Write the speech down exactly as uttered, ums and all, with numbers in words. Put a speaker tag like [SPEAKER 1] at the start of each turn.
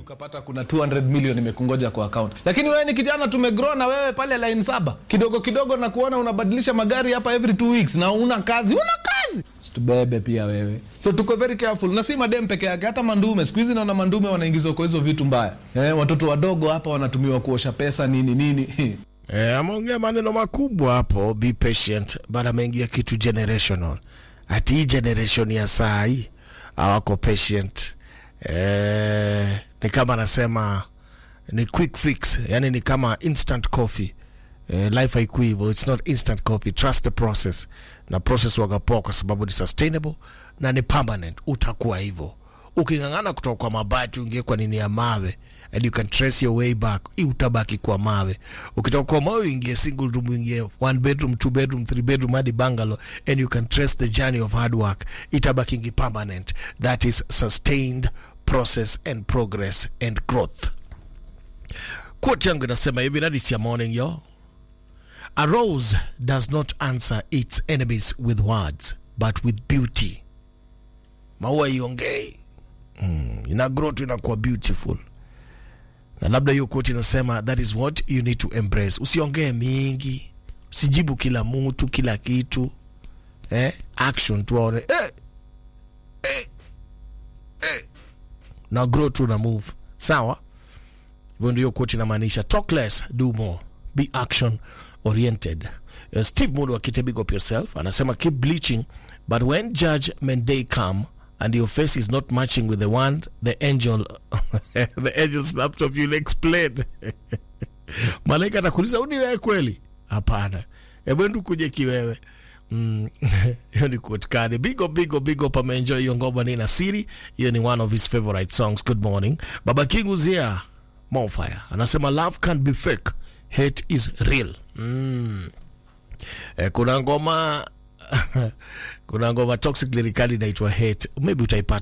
[SPEAKER 1] ukapata kuna two hundred million imekungoja kwa account. Lakini wewe ni kijana tumegrow na wewe pale line saba. Kidogo kidogo na kuona unabadilisha magari hapa every two weeks na una kazi. Una kazi. Situbebe pia wewe. So tuko very careful. Na si madem peke yake, hata mandume. Siku hizi naona mandume wanaingizwa kwa hizo vitu mbaya. Eh, watoto wadogo hapa wanatumiwa kuosha pesa nini nini.
[SPEAKER 2] Eh, ameongea maneno makubwa hapo, be patient, but ameingia kitu generational. Ati generation ya saa hii hawako patient. Eh, ni kama anasema ni quick fix, yani ni kama instant coffee. Eh, life haikui hivyo, it's not instant coffee, trust the process. Na process wagapoa kwa sababu ni sustainable na ni permanent, utakuwa hivyo. Ukingangana kutoka kwa mabati ungie kwa nini ya mawe, and you can trace your way back, utabaki kwa mawe. Ukitoka kwa mawe ingie single room, ingie one bedroom, two bedroom, three bedroom hadi bungalow, and you can trace the journey of hard work, itabaki ngi permanent. That is sustained process and progress and growth. Quote yangu inasema hivi, na this morning yo, a rose does not answer its enemies with words but with beauty. Maua iongei, mm, ina growth, inakuwa beautiful. Na labda hiyo quote inasema that is what you need to embrace. Usiongee mingi, usijibu kila mtu kila kitu. Eh, action tuone. Eh, eh, eh. Na grow tu na move. Sawa? Hivyo ndio quote inamaanisha, talk less, do more. Be action oriented. Uh, Steve Mundo akite big up yourself anasema keep bleaching, but when judgment day come and your face is not matching with the one the angel the angel snapped up, you'll explain. Malaika atakuuliza uni wewe kweli? Hapana. Hebu ndu kuje kiwewe. Mm, hiyo ni quote kadi. Big up, big up, big up. Ameenjoy hiyo ngoma ni Nasiri. Hiyo ni one of his favorite songs. Good morning. Baba King Uzia More Fire anasema love can't be fake, hate is real. Mm. Eh, kuna ngoma kuna ngoma toxic lyrically inaitwa Hate. Maybe utaipata